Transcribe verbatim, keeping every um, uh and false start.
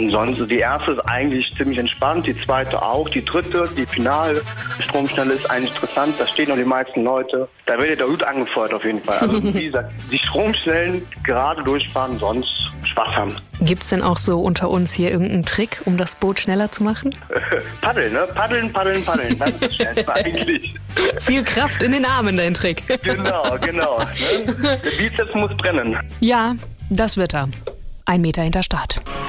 Und sonst, die erste ist eigentlich ziemlich entspannt, die zweite auch, die dritte, die Finalstromschnelle ist eigentlich interessant, da stehen noch die meisten Leute. Da wird ja gut angefeuert auf jeden Fall. Also wie gesagt, die Stromschnellen gerade durchfahren, sonst Spaß haben. Gibt's denn auch so unter uns hier irgendeinen Trick, um das Boot schneller zu machen? Paddeln, ne? Paddeln, paddeln, paddeln. Das ist das Schnellste eigentlich. Viel Kraft in den Armen, dein Trick. Genau, genau. Ne? Der Bizeps muss brennen. Ja, das wird er. Ein Meter hinter Start.